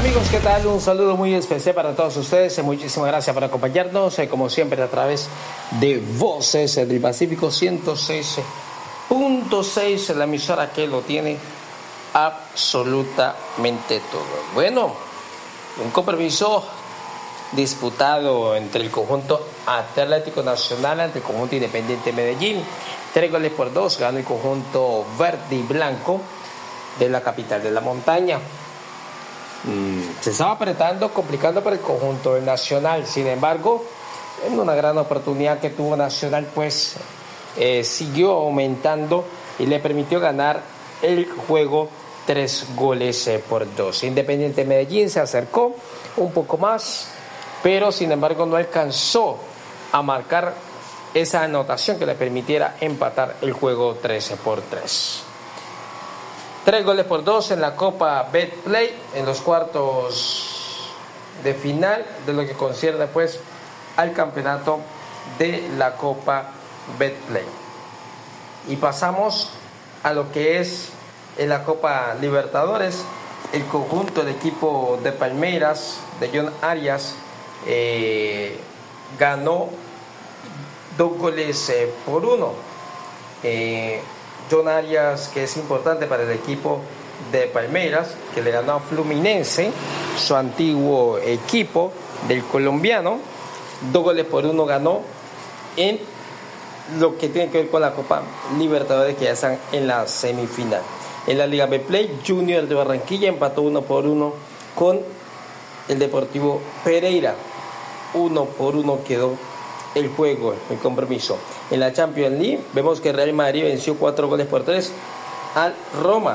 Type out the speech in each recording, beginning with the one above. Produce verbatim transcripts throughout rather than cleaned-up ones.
amigos, ¿qué tal? Un saludo muy especial para todos ustedes. Muchísimas gracias por acompañarnos, como siempre, a través de Voces del Pacífico ciento seis punto seis, la emisora que lo tiene absolutamente todo. Bueno, un compromiso disputado entre el conjunto Atlético Nacional ante el conjunto Independiente Medellín. Tres goles por dos ganó el conjunto verde y blanco de la capital de la montaña. Mm, se estaba apretando, complicando para el conjunto del Nacional. Sin embargo, en una gran oportunidad que tuvo Nacional, pues eh, siguió aumentando y le permitió ganar el juego tres goles eh, por dos. Independiente Medellín se acercó un poco más, pero sin embargo no alcanzó a marcar esa anotación que le permitiera empatar el juego trece por tres. Tres goles por dos en la Copa Betplay en los cuartos de final de lo que concierne pues al campeonato de la Copa Betplay. Y pasamos a lo que es en la Copa Libertadores. El conjunto del equipo de Palmeiras de John Arias eh, ganó dos goles eh, por uno. Eh, John Arias, que es importante para el equipo de Palmeiras, que le ganó a Fluminense, su antiguo equipo del colombiano. Dos goles por uno ganó en lo que tiene que ver con la Copa Libertadores, que ya están en la semifinal. En la Liga Betplay, Junior de Barranquilla empató uno por uno con el Deportivo Pereira. Uno por uno quedó el juego, el compromiso. En la Champions League vemos que Real Madrid venció cuatro goles por tres al Roma.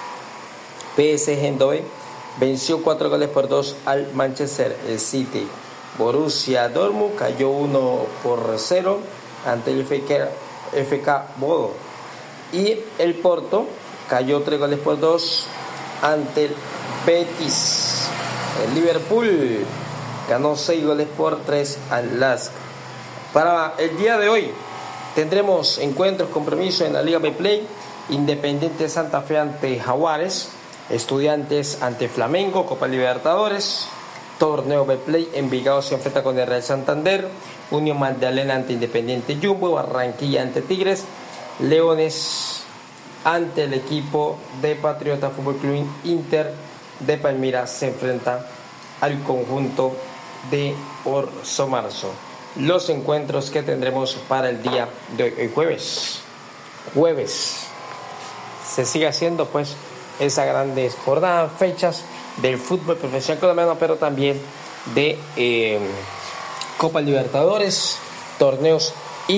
P S G Eindhoven venció cuatro goles por dos al Manchester City. Borussia Dortmund cayó uno por cero ante el F K Bodo. Y el Porto cayó tres goles por dos ante el Betis. El Liverpool ganó seis goles por tres al Lask. Para el día de hoy tendremos encuentros, compromisos en la Liga Betplay. Independiente Santa Fe ante Jaguares, Estudiantes ante Flamengo, Copa Libertadores. Torneo Betplay, Envigado se enfrenta con el Real Santander, Unión Magdalena ante Independiente Jumbo, Barranquilla ante Tigres, Leones ante el equipo de Patriota Fútbol Club. Inter de Palmira se enfrenta al conjunto de Orso Marzo. Los encuentros que tendremos para el día de hoy, hoy jueves. Jueves se sigue haciendo pues esa grandes jornadas, fechas del fútbol profesional colombiano, pero también de eh, Copa Libertadores, torneos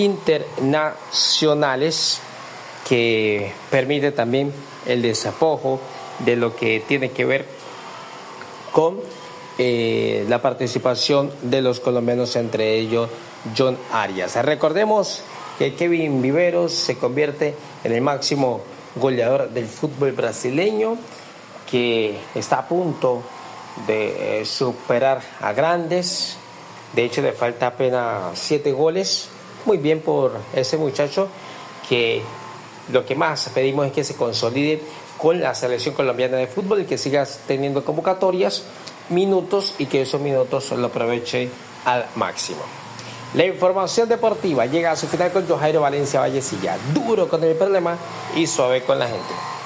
internacionales que permite también el desapojo de lo que tiene que ver con Eh, la participación de los colombianos, entre ellos John Arias. Recordemos que Kevin Viveros se convierte en el máximo goleador del fútbol brasileño, que está a punto de eh, superar a grandes. De hecho, le falta apenas siete goles. Muy bien por ese muchacho, que lo que más pedimos es que se consolide con la selección colombiana de fútbol y que siga teniendo convocatorias, minutos, y que esos minutos lo aproveche al máximo. La información deportiva llega a su final con Johairo Valencia Vallecilla, duro con el problema y suave con la gente.